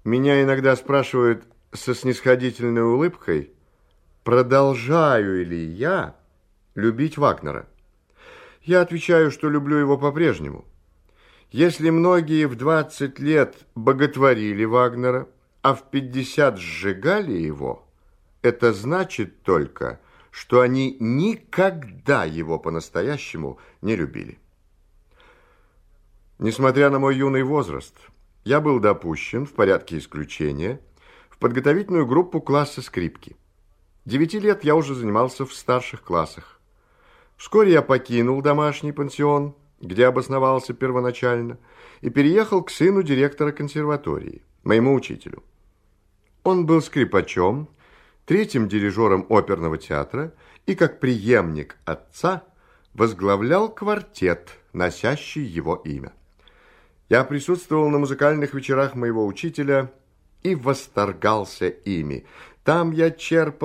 Меня иногда спрашивают со снисходительной улыбкой, продолжаю ли я любить Вагнера. Я отвечаю, что люблю его по-прежнему. Если многие в 20 лет боготворили Вагнера, а в 50 сжигали его, это значит только, что они никогда его по-настоящему не любили. Несмотря на мой юный возраст, я был допущен в порядке исключения в подготовительную группу класса скрипки. 9 лет я уже занимался в старших классах. Вскоре я покинул домашний пансион, где обосновался первоначально, и переехал к сыну директора консерватории, моему учителю. Он был скрипачом, третьим дирижером оперного театра и, как преемник отца, возглавлял квартет, носящий его имя. Я присутствовал на музыкальных вечерах моего учителя и восторгался ими. Там я черпал